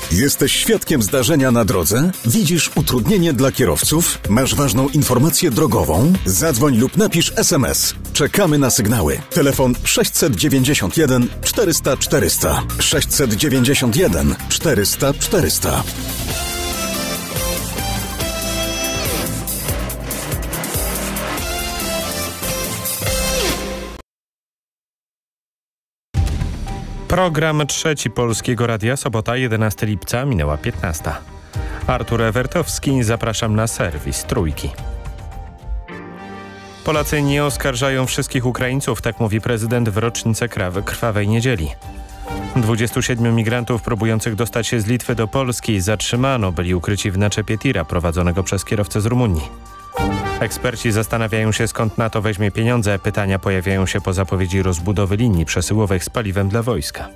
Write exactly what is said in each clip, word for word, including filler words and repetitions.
Jesteś świadkiem zdarzenia na drodze? Widzisz utrudnienie dla kierowców? Masz ważną informację drogową? Zadzwoń lub napisz es em es. Czekamy na sygnały. Telefon sześćset dziewięćdziesiąt jeden czterysta czterysta. sześćset dziewięćdziesiąt jeden czterysta czterysta. Program Trzeci Polskiego Radia, sobota jedenastego lipca, minęła piętnasta. Artur Ewertowski, zapraszam na serwis Trójki. Polacy nie oskarżają wszystkich Ukraińców, tak mówi prezydent w rocznicę Krwawej Niedzieli. dwudziestu siedmiu migrantów próbujących dostać się z Litwy do Polski zatrzymano, byli ukryci w naczepie tira prowadzonego przez kierowcę z Rumunii. Eksperci zastanawiają się, skąd NATO weźmie pieniądze. Pytania pojawiają się po zapowiedzi rozbudowy linii przesyłowych z paliwem dla wojska.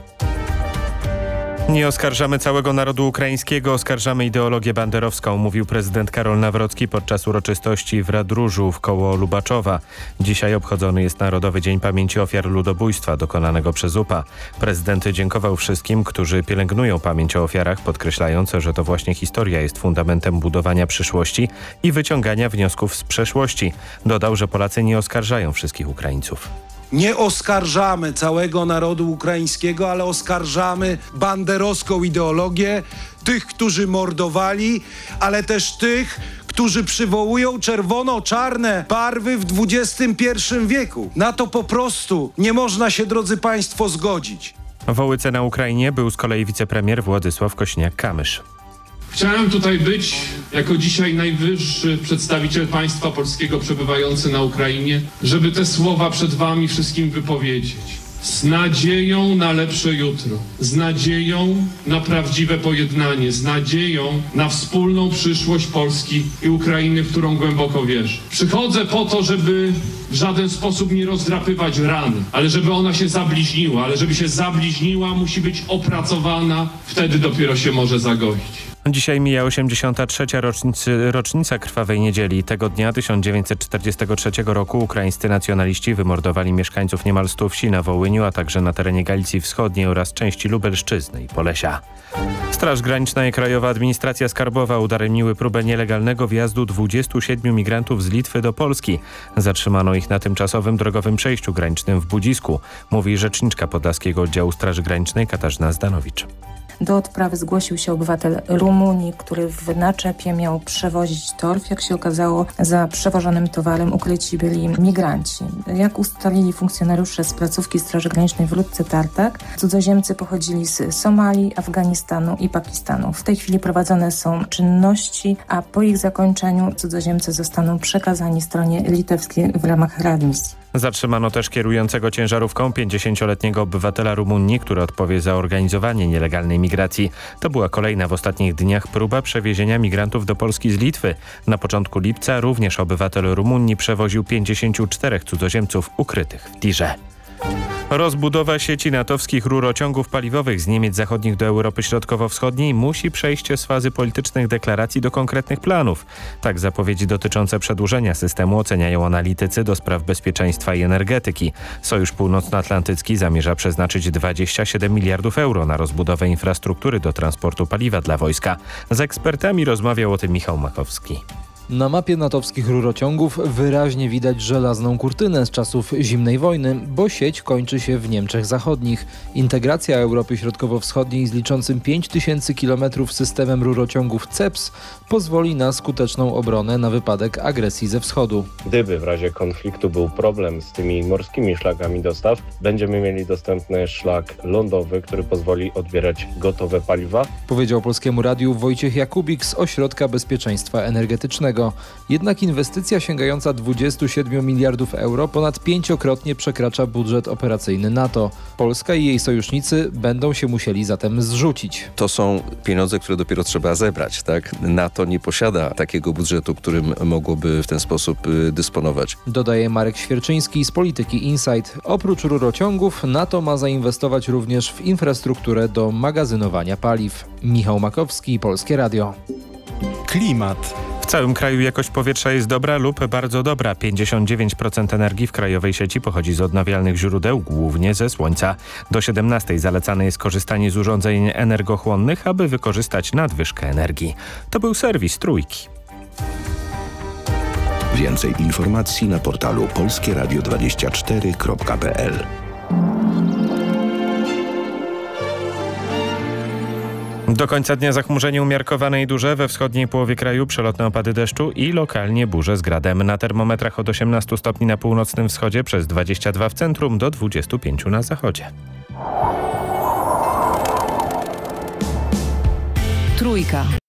Nie oskarżamy całego narodu ukraińskiego, oskarżamy ideologię banderowską, mówił prezydent Karol Nawrocki podczas uroczystości w Radróżu koło Lubaczowa. Dzisiaj obchodzony jest Narodowy Dzień Pamięci Ofiar Ludobójstwa dokonanego przez U P A. Prezydent dziękował wszystkim, którzy pielęgnują pamięć o ofiarach, podkreślając, że to właśnie historia jest fundamentem budowania przyszłości i wyciągania wniosków z przeszłości. Dodał, że Polacy nie oskarżają wszystkich Ukraińców. Nie oskarżamy całego narodu ukraińskiego, ale oskarżamy banderowską ideologię, tych, którzy mordowali, ale też tych, którzy przywołują czerwono-czarne barwy w dwudziestym pierwszym wieku. Na to po prostu nie można się, drodzy państwo, zgodzić. W Ołyce na Ukrainie był z kolei wicepremier Władysław Kośniak-Kamysz. Chciałem tutaj być jako dzisiaj najwyższy przedstawiciel państwa polskiego przebywający na Ukrainie, żeby te słowa przed wami wszystkim wypowiedzieć. Z nadzieją na lepsze jutro, z nadzieją na prawdziwe pojednanie, z nadzieją na wspólną przyszłość Polski i Ukrainy, w którą głęboko wierzę. Przychodzę po to, żeby w żaden sposób nie rozdrapywać rany, ale żeby ona się zabliźniła, ale żeby się zabliźniła, musi być opracowana, wtedy dopiero się może zagoić. Dzisiaj mija osiemdziesiąta trzecia rocznicy, rocznica Krwawej Niedzieli. Tego dnia tysiąc dziewięćset czterdziestego trzeciego roku ukraińscy nacjonaliści wymordowali mieszkańców niemal stu wsi na Wołyniu, a także na terenie Galicji Wschodniej oraz części Lubelszczyzny i Polesia. Straż Graniczna i Krajowa Administracja Skarbowa udaremniły próbę nielegalnego wjazdu dwudziestu siedmiu migrantów z Litwy do Polski. Zatrzymano ich na tymczasowym drogowym przejściu granicznym w Budzisku, mówi rzeczniczka Podlaskiego Oddziału Straży Granicznej Katarzyna Zdanowicz. Do odprawy zgłosił się obywatel Rumunii, który w naczepie miał przewozić torf. Jak się okazało, za przewożonym towarem ukryci byli migranci. Jak ustalili funkcjonariusze z placówki Straży Granicznej w Ludce Tartak, cudzoziemcy pochodzili z Somalii, Afganistanu i Pakistanu. W tej chwili prowadzone są czynności, a po ich zakończeniu cudzoziemcy zostaną przekazani stronie litewskiej w ramach readmisji. Zatrzymano też kierującego ciężarówką pięćdziesięcioletniego obywatela Rumunii, który odpowie za organizowanie nielegalnej migracji. To była kolejna w ostatnich dniach próba przewiezienia migrantów do Polski z Litwy. Na początku lipca również obywatel Rumunii przewoził pięćdziesięciu czterech cudzoziemców ukrytych w tirze. Rozbudowa sieci natowskich rurociągów paliwowych z Niemiec zachodnich do Europy Środkowo-Wschodniej musi przejść z fazy politycznych deklaracji do konkretnych planów. Tak zapowiedzi dotyczące przedłużenia systemu oceniają analitycy do spraw bezpieczeństwa i energetyki. Sojusz Północnoatlantycki zamierza przeznaczyć dwadzieścia siedem miliardów euro na rozbudowę infrastruktury do transportu paliwa dla wojska. Z ekspertami rozmawiał o tym Michał Makowski. Na mapie natowskich rurociągów wyraźnie widać żelazną kurtynę z czasów zimnej wojny, bo sieć kończy się w Niemczech Zachodnich. Integracja Europy Środkowo-Wschodniej z liczącym pięć tysięcy kilometrów systemem rurociągów C E P S pozwoli na skuteczną obronę na wypadek agresji ze wschodu. Gdyby w razie konfliktu był problem z tymi morskimi szlakami dostaw, będziemy mieli dostępny szlak lądowy, który pozwoli odbierać gotowe paliwa. Powiedział Polskiemu Radiu Wojciech Jakubik z Ośrodka Bezpieczeństwa Energetycznego. Jednak inwestycja sięgająca dwudziestu siedmiu miliardów euro ponad pięciokrotnie przekracza budżet operacyjny NATO. Polska i jej sojusznicy będą się musieli zatem zrzucić. To są pieniądze, które dopiero trzeba zebrać, tak? NATO nie posiada takiego budżetu, którym mogłoby w ten sposób dysponować. Dodaje Marek Świerczyński z Polityki Insight. Oprócz rurociągów NATO ma zainwestować również w infrastrukturę do magazynowania paliw. Michał Makowski, Polskie Radio. Klimat. całym kraju jakość powietrza jest dobra lub bardzo dobra. pięćdziesiąt dziewięć procent energii w krajowej sieci pochodzi z odnawialnych źródeł, głównie ze słońca. Do siedemnastej zalecane jest korzystanie z urządzeń energochłonnych, aby wykorzystać nadwyżkę energii. To był serwis Trójki. Więcej informacji na portalu polskie radio dwadzieścia cztery kropka p l. Do końca dnia zachmurzenie umiarkowane i duże, we wschodniej połowie kraju przelotne opady deszczu i lokalnie burze z gradem. Na termometrach od osiemnastu stopni na północnym wschodzie, przez dwadzieścia dwa w centrum, do dwudziestu pięciu na zachodzie. Trójka.